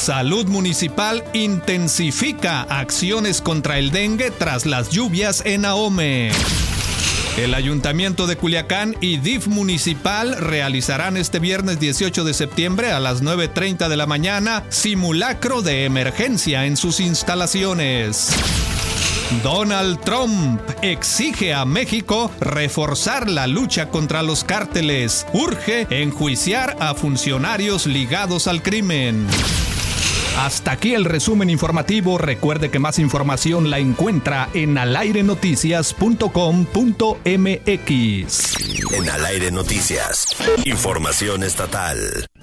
Salud Municipal intensifica acciones contra el dengue tras las lluvias en Ahome. El Ayuntamiento de Culiacán y DIF Municipal realizarán este viernes 18 de septiembre a las 9:30 de la mañana simulacro de emergencia en sus instalaciones. Donald Trump exige a México reforzar la lucha contra los cárteles. Urge enjuiciar a funcionarios ligados al crimen. Hasta aquí el resumen informativo. Recuerde que más información la encuentra en alairenoticias.com.mx. En Al Aire Noticias, información estatal.